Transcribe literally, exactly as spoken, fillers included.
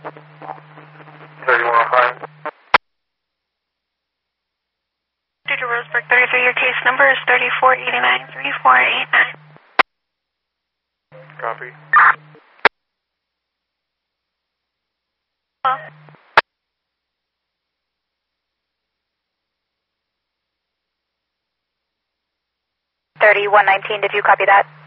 thirty-one oh five. Dr. Roseburg, thirty-three, your case number is thirty-four eighty-nine, thirty-four eighty-nine. Copy. Hello? thirty-one nineteen, did you copy that?